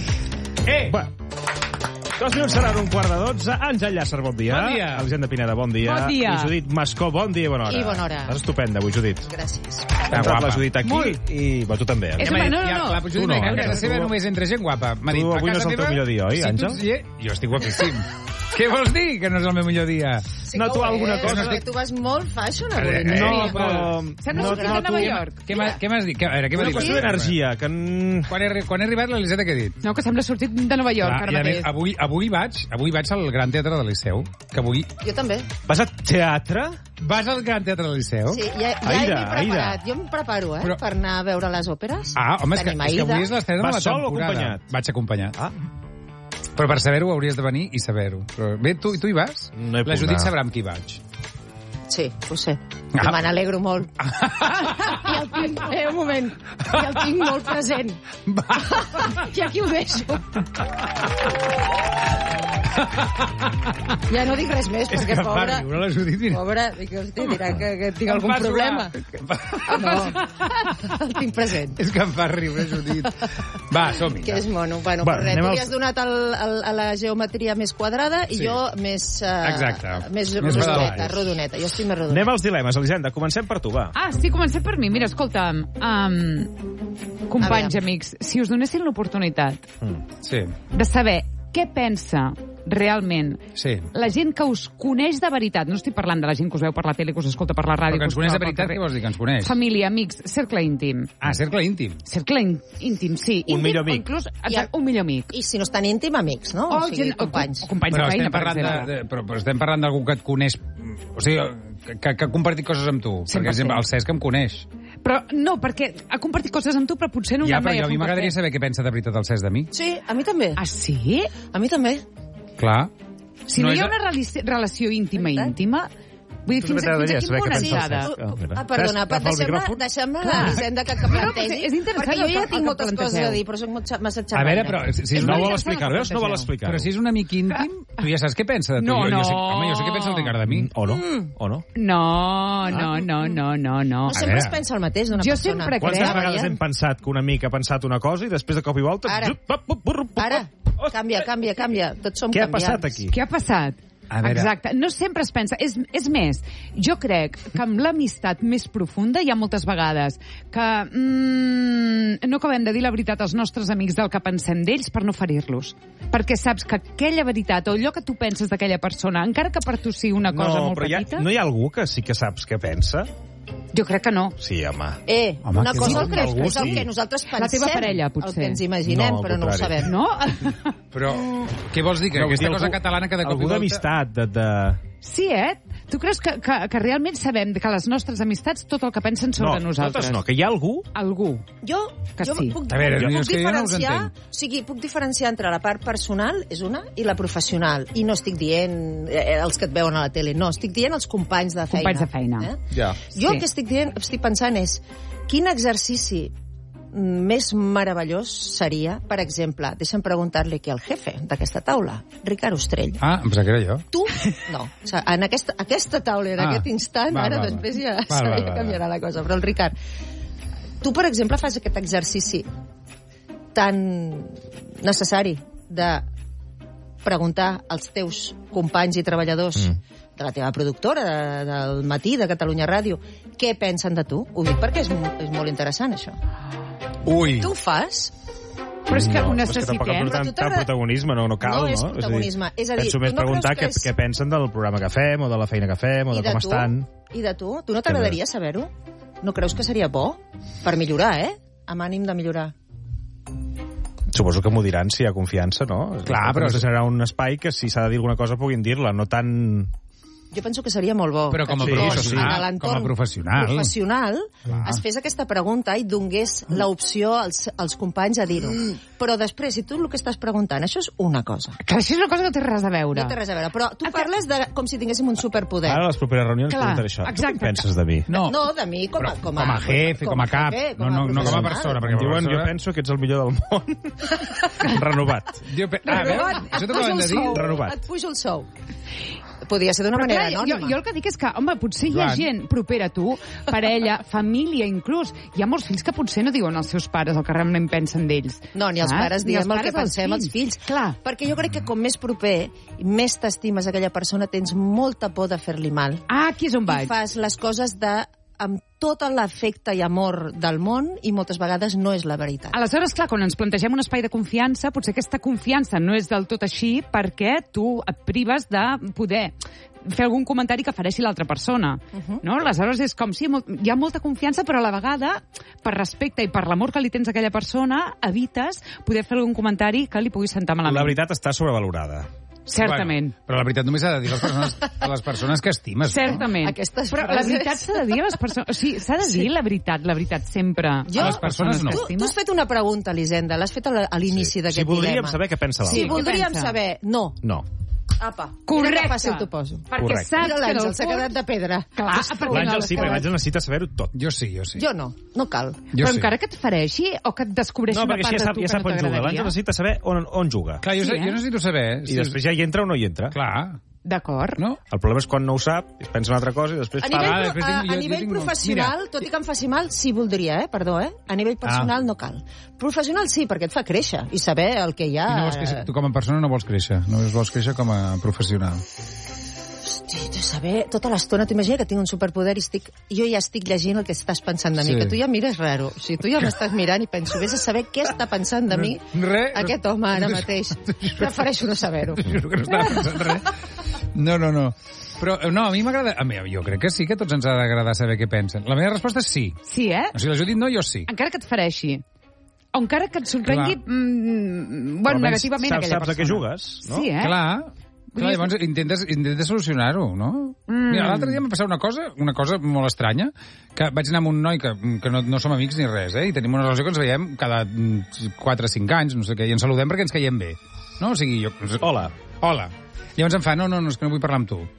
2 minuts seran un quart de 12. Àngel Llàcer, bon dia.
Bon dia.
Elisenda Pineda, bon dia.
Bon dia.
I Judit Mascó, bon dia i bona hora.
I bona hora.
Estàs estupenda avui, Judit.
Gràcies.
T'ha entrat la Judit aquí i... Bueno, tu també.
És no.
La Judit a casa seva només entre gent guapa.
Tu avui no és el teu millor dia, oi, Àngel?
Jo estic guapíssim. Què vols dir, que no és el meu millor dia?
Sí,
no, tu alguna cosa...
Perquè tu vas molt fashion avui.
No, però...
No, a Nova York. Què m'has dit? A veure, què m'ha dit?
Una qüestió d'energia.
Quan he arribat, l'Elisenda, què ha dit?
No, que sembla sortit de Nova York, ara mateix.
Avui vaig al Gran Teatre de Liceu, que avui...
Jo també.
Vas a teatre?
Vas al Gran Teatre de Liceu?
Sí, ja m'he preparat. Jo em preparo, per anar a veure les òperes.
Home, és que avui és l'estrena de la temporada.
Vas sol o acompanyat?
Vaig acompanyat. Però per saber-ho hauries de venir i saber-ho. Bé, tu hi vas?
No
la Judit sabrà amb qui vaig.
Sí, ho sé. I me n'alegro molt. I el tinc... un moment. I el tinc molt present. I aquí ho deixo. Ja no dic res més, perquè pobra...
La Judit, mira.
Pobra, dirà que tinc algun problema. No, el tinc present.
És que em fa riure, Judit. Va, som-hi.
Que és mono. Bueno, per res, tu li has donat a la geometria més quadrada i jo més...
Exacte.
Més rodoneta. Jo estic més rodoneta.
Anem als dilemes, Elisenda. Comencem per tu, va.
Sí, comencem per mi. Mira, escolta'm, companys, amics, si us donessin l'oportunitat
sí.
de saber
què pensa realment la gent que us coneix de veritat. No estic parlant de la gent que us veu per la tele, que us escolta per la ràdio.
Però que ens coneix de veritat, què vols dir que ens coneix?
Família, amics, cercle íntim.
Ah, cercle íntim.
Cercle íntim, sí.
Un millor amic.
Inclús, un millor amic.
I si no estan íntim, amics, no? O sigui, companys.
Companys de feina, per exemple.
Però estem parlant d'algú que et coneix... O sigui, que ha compartit coses amb tu. Per exemple, el Cesc em coneix.
Però no, perquè ha compartit coses amb tu, però potser no...
Ja, però a mi m'agradaria saber què pensa de veritat el Cesc de mi.
Sí, a mi també.
Ah, sí?
A mi també.
Clar.
Si no hi ha una relació íntima... Vull dir, fins a quin punt entrada?
Perdona, deixem l'Elisenda que plantegi.
És interessant.
Perquè jo ja tinc moltes coses a dir, però soc massa xerrada.
A veure, però...
No vol explicar, veus? No vol explicar.
Però si és un amic íntim, tu ja saps què pensa de tu.
No.
Home, jo sé què pensa el Ricard de mi.
O no? O no?
No.
No sempre es pensa el mateix d'una persona.
Jo sempre crec...
Quantes vegades hem pensat que un amic ha pensat una cosa i després de cop i volta...
Ara, canvia. Tots som canviants.
Què ha passat aquí?
Què ha passat? Exacte, no sempre es pensa. És més, jo crec que amb l'amistat més profunda hi ha moltes vegades que no acabem de dir la veritat als nostres amics del que pensem d'ells per no ferir-los. Perquè saps que aquella veritat o allò que tu penses d'aquella persona, encara que per tu sigui una cosa molt petita...
No hi ha algú que sí que saps què pensa?
Jo crec que no.
Sí, home.
Una cosa el crec, és el que nosaltres pensem.
La teva parella, potser.
El que ens imaginem, però no ho sabem.
No?
Però què vols dir? Que aquesta cosa catalana que de cop i volta...
Algú d'amistat,
Sí, Tu creus que realment sabem que les nostres amistats tot el que pensen sobre nosaltres?
No, que hi ha algú?
Algú.
Jo puc diferenciar, o sigui, puc diferenciar entre la part personal, és una, i la professional. I no estic dient els que et veuen a la tele, no, estic dient els companys de feina.
Companys de feina.
Jo el que estic pensant és quin exercici més meravellós seria, per exemple, deixa'm preguntar-li aquí al jefe d'aquesta taula, Ricard Ostrell.
Ah, em pensava que era jo.
Tu, no. O sigui, en aquesta taula, en aquest instant, després ja canviarà la cosa. Però el Ricard, tu, per exemple, fas aquest exercici tan necessari de preguntar als teus companys i treballadors de la teva productora, del Matí, de Catalunya Ràdio, què pensen de tu? Ho dic perquè és molt interessant, això.
Ui.
Tu ho fas?
Però és que ho
És
necessitem.
que tampoc tant protagonisme, no cal, no?
No és protagonisme. És a dir,
penso més preguntar què pensen del programa que fem, o de la feina que fem, o de com estan.
I de tu? Tu no t'agradaria saber-ho? No creus que seria bo? Per millorar, amb ànim de millorar.
Suposo que m'ho diran si hi ha confiança, no?
Clar, però
serà un espai que si s'ha de dir alguna cosa puguin dir-la, no tan...
Jo penso que seria molt bo.
Però com a professional.
Es fes aquesta pregunta i donés l'opció als companys a dir-ho. Però després, si tu el que estàs preguntant, això és una cosa.
Que això és una cosa que no té res a veure.
No té res a veure, però tu parles com si tinguéssim un superpoder.
Ara a les properes reunions preguntaré això. Tu què penses de mi?
No, de mi com a
jefe, com a cap, no com a persona. Perquè
diuen, jo penso que ets el millor del món. Renovat.
Això t'ho acabem de dir? Renovat. Et pujo el sou. Podria ser d'una manera anònima.
Jo el que dic és que, home, potser hi ha gent propera a tu, parella, família, inclús. Hi ha molts fills que potser no diuen als seus pares el que realment pensen d'ells.
No, ni els pares diguem el que pensem els fills.
Clar.
Perquè jo crec que com més proper, més t'estimes aquella persona, tens molta por de fer-li mal.
Ah, aquí és on vaig.
I fas les coses amb tot l'afecte i amor del món i moltes vegades no és la veritat.
Aleshores, clar, quan ens plantegem un espai de confiança, potser aquesta confiança no és del tot així perquè tu et prives de poder fer algun comentari que fareixi l'altra persona. No? Aleshores és com si hi ha molta confiança, però a la vegada, per respecte i per l'amor que li tens a aquella persona, evites poder fer algun comentari que li pugui sentar malament.
La veritat està sobrevalorada.
Certament.
Bueno, però la veritat només s'ha de dir a les persones que estimes.
Certament.
No?
Però la veritat s'ha de dir a les persones... O sigui, s'ha de dir la veritat sempre.
A les persones no.
Tu has fet una pregunta, Elisenda, l'has fet a l'inici d'aquest dilema.
Si voldríem saber què pensa l'altre.
Si voldríem saber, no.
No.
Apa,
correcte.
Mira que fàcil t'ho poso.
Perquè saps que
l'Àngel s'ha quedat de pedra.
Clar,
l'Àngel sí, perquè l'Àngel necessita saber-ho tot.
Jo sí.
Jo no cal.
Però encara que et fareixi o que et descobreixi una part de tu que no t'agradaria.
L'Àngel necessita saber on juga.
Clar, jo necessito saber...
I després ja hi entra o no hi entra.
Clar.
D'acord.
No?
El problema és quan no ho sap, es pensa una altra cosa i després...
A nivell professional, tot i que em faci mal, sí voldria, perdó, A nivell personal no cal. Professional sí, perquè et fa créixer i saber el que hi ha...
I no vols créixer, tu com a persona no vols créixer, només vols créixer com a professional.
Hosti, saber, tota l'estona, t'imagina que tinc un superpoder i jo ja estic llegint el que estàs pensant de mi, que tu ja mires raro. O sigui, tu ja m'estàs mirant i penso, vés a saber què està pensant de mi aquest home ara mateix. Prefereixo no saber-ho.
Juro que no estava pensant res. No. Però, no, a mi m'agrada... Jo crec que sí que a tots ens ha d'agradar saber què pensen. La meva resposta és sí.
Sí, eh?
O sigui, la Judit no, jo sí.
Encara que et fareixi. O encara que et sorprengui negativament aquella persona.
Saps a què jugues, no?
Sí, eh?
Clar, llavors intentes solucionar-ho, no? Mira, l'altre dia m'ha passat una cosa molt estranya, que vaig anar amb un noi que no som amics ni res, i tenim una relació que ens veiem cada 4 o 5 anys, no sé què, i ens saludem perquè ens caiem bé. No? O sigui, jo...
Hola.
Llavors em fa, no, és que no vull parlar amb tu.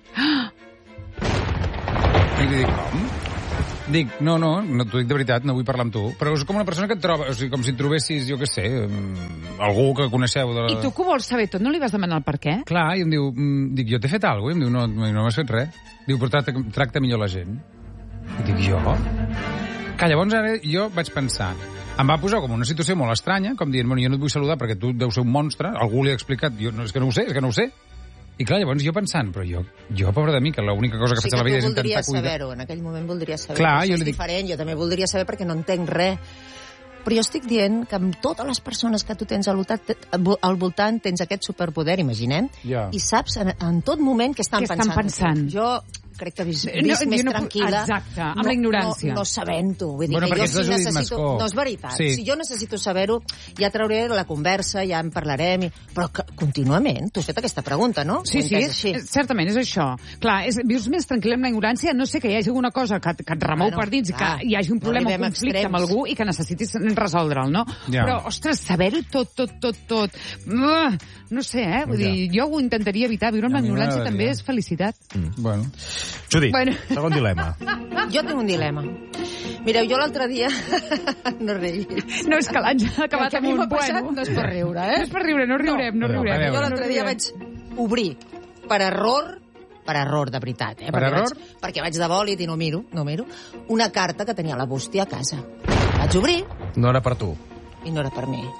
I li dic, com? Dic, no, t'ho dic de veritat, no vull parlar amb tu. Però és com una persona que et troba, o sigui, com si et trobessis, jo què sé, algú que coneixeu.
I tu que ho vols saber tot, no li vas demanar el per què?
Clar, i em diu, dic, jo t'he fet alguna cosa? I em diu, no m'has fet res. Diu, però tracta millor la gent. I dic, jo? Que llavors ara jo vaig pensar, em va posar com una situació molt estranya, com dient, bueno, jo no et vull saludar perquè tu deus ser un monstre, algú li ha explicat, jo, és que no ho sé. I clar, llavors jo pensant, però jo pobre de mi, que l'única cosa que faig a la vida és intentar cuidar...
Sí, que tu voldries saber-ho, en aquell moment voldries saber-ho.
Clar,
jo li dic... diferent, jo també voldria saber perquè no entenc res. Però jo estic dient que amb totes les persones que tu tens al voltant tens aquest superpoder, imaginem, i saps en tot moment què estan pensant. Jo crec que visc més tranquil·la.
Exacte, amb la ignorància.
No sabent-ho. Vull dir que jo si necessito... No, és veritat. Sí. Si jo necessito saber-ho, ja trauré la conversa, ja en parlarem... Però contínuament, tu has fet aquesta pregunta, no?
Sí, certament, és això. Clar, vius més tranquil amb la ignorància, no sé que hi hagi alguna cosa que et remou per dins, que hi hagi un problema, un conflicte amb algú i que necessitis resoldre'l, no? Però, ostres, saber-ho tot... No sé, vull dir, jo ho intentaria evitar. Viure amb la ignorància també és felicitat.
Bueno...
Judit, segon dilema.
Jo tinc un dilema. Mireu, jo l'altre dia... No riguis.
No, és que l'any ha acabat amb un
bueno. No és per riure, eh?
No és per riure, no riurem.
Jo l'altre dia vaig obrir, per error, de veritat,
Per error?
Perquè vaig de bòlit i no miro, una carta que tenia la bústia a casa. Vaig obrir...
No era per tu.
I no era per mi.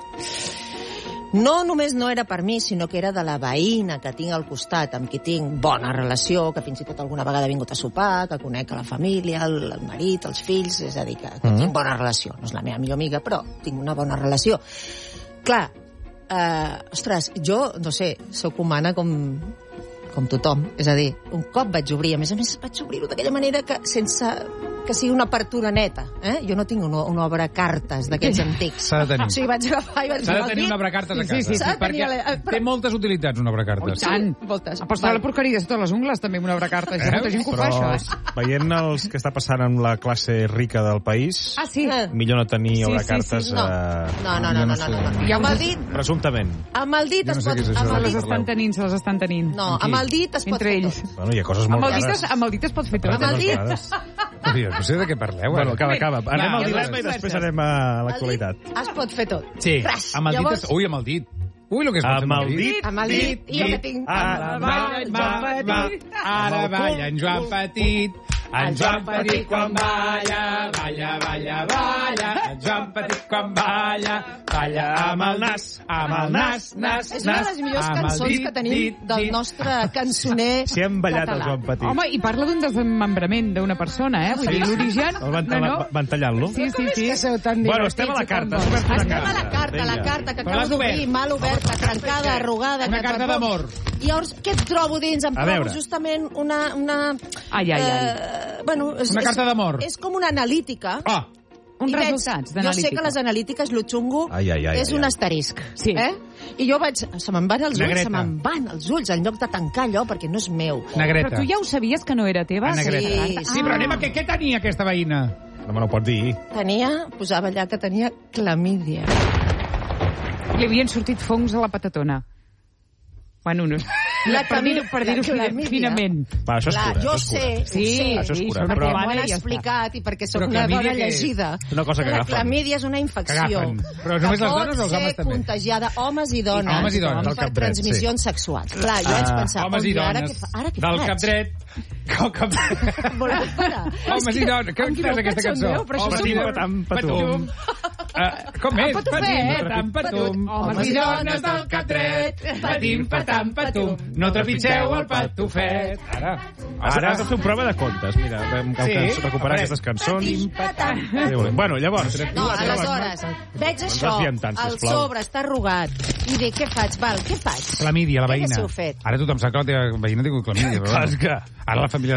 No només no era per mi, sinó que era de la veïna que tinc al costat, amb qui tinc bona relació, que fins i tot alguna vegada ha vingut a sopar, que conec a la família, el marit, els fills, és a dir, que tinc bona relació. No és la meva millor amiga, però tinc una bona relació. Clar, ostres, jo, no sé, sóc humana com tothom. És a dir, un cop vaig obrir, a més vaig obrir-ho d'aquella manera que sense que sigui una apertura neta. Jo no tinc un obrecartes d'aquests antics.
S'ha de tenir.
O sigui, vaig agafar i vaig
S'ha de tenir un obrecartes a casa.
Sí,
perquè té moltes utilitats, un obrecartes.
Tant.
Moltes.
Apostar la porqueria de totes les ungles, també, una obrecartes. Hi ha molta gent que ho fa, això.
Veient els que està passant amb la classe rica del país, millor no tenir obrecartes...
No. I amb el dit...
Presumptament.
Amb el dit es pot...
Se les estan tenint.
No, amb el dit es pot fer tot.
Bueno, hi ha coses molt rares.
Amb el dit es pot fer tot.
Amb el dit...
No sé de què parleu.
Bueno, acaba. Anem al dilema i després anem a l'actualitat.
Es pot fer tot.
Sí, amb el dit... Ui, amb el dit. Ui, el que es pot fer amb el dit.
Amb el dit. I jo que tinc...
Ara balla en Joan Petit. En Joan Petit quan balla, balla. En Joan Petit quan balla amb el nas.
És una de les millors cançons que tenim del nostre cançoner
Si hem ballat el Joan Petit.
Home, i parla d'un desmembrament d'una persona, Vull dir, l'origen...
Van tallant-lo?
Sí.
Bueno, estem a la carta.
Estem a la carta, que acabo d'obrir, mal oberta, trencada, arrugada...
Una carta d'amor.
I llavors, què et trobo dins? Em trobo justament una... Bueno,
una carta d'amor.
És com una analítica.
Uns resultats d'analítica.
Jo sé que les analítiques, lo xungo, és un asterisc.
Sí.
I jo se me'n van els ulls, en lloc de tancar allò, perquè no és meu.
Negreta.
Però tu ja ho sabies que no era teva?
Sí, però anem a què tenia aquesta veïna?
No me no pots dir.
Posava allà que tenia clamídia.
Li havien sortit fongs a la patatona. Bueno, no... Per dir-ho finament.
Va, això és cura.
Jo sé,
això és cura.
Perquè m'ho han explicat i perquè soc una dona llegida.
Una cosa que agafen.
La clamídia és una infecció.
Però només les dones o els homes també?
Que pot ser contagiada homes i dones.
Homes i dones.
Per transmissions sexuals. Clar, jo vaig pensar...
Homes i dones.
Ara què
del
faig?
cap dret.
Voleu parar?
Homes i dones. Què fas aquesta cançó?
Patum.
Com és?
Patufet.
Patum. Homes i dones del Catret. Patim, patam, patum. No trepitgeu el patufet. Ara.
Has de fer un prova de contes. Mira, vam recuperar aquestes cançons. Bueno, llavors...
No, aleshores, veig això, el sobre està arrugat, i dic, què faig? Val, què faig?
Clamídia, la veïna.
Què haguéssiu fet?
Ara tothom sap que la teva veïna ha tingut clamídia.
Clar, és que...
Ara la família